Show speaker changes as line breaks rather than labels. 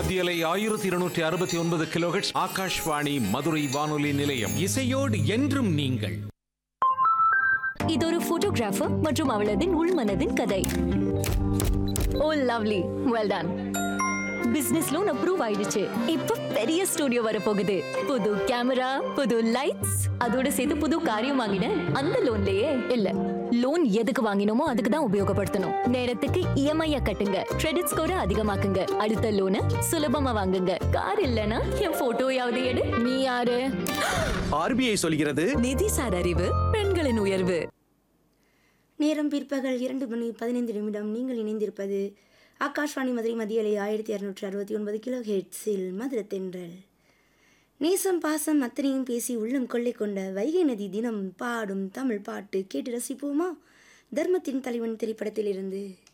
மத்தியலை 1269 கிலோஹெர்ட்ஸ் ஆகாஷ்வாணி மதுரை வானொலி நிலையம்.
இசையோடு என்றும் நீங்கள்.
இது ஒரு போட்டோகிராஃபர் மற்றும் அவளதின் உள்மனதின் கதை. ஓ lovely, well done. Business loan approve ஆயிடுச்சு. இப்ப பெரிய ஸ்டுடியோ வர போகுது. புது கேமரா, புது லைட்ஸ், அதோட சேர்த்து புது காரியம் வாங்கினேன். அந்த லோன்லயே இல்ல, லோன் எதுக்கு வாங்கினோமோ அதுக்கு தான் உபயோகப்படுத்தணும். நேரத்துக்கு இஎம்ஐ கட்டுங்க, கிரெடிட் ஸ்கோரை அதிகமாக்குங்க, அடுத்த லோனை சுலபமா வாங்குங்க. கார் இல்லனா என் போட்டோயாவது எடு. நீ யாரு?
ஆர்பிஐ சொல்கிறது,
நிதிசார் அறிவு பெண்களின் உயர்வு.
நேரம் பிற்பகல் 2:15. நீங்கள் இணைந்திருப்பது ஆகாஷ்வாணி மதுரை மத்தியலை 1269 கிலோஹெர்ட்ஸில் மதுரத்தென்றல். நேசம் பாசம் அத்தனையும் பேசி உள்ளம் கொள்ளை கொண்ட வைகை நதி தினம் பாடும் தமிழ் பாட்டு கேட்டு ரசிப்போமா? தர்மத்தின் தலைவன் திரைப்படத்திலிருந்து.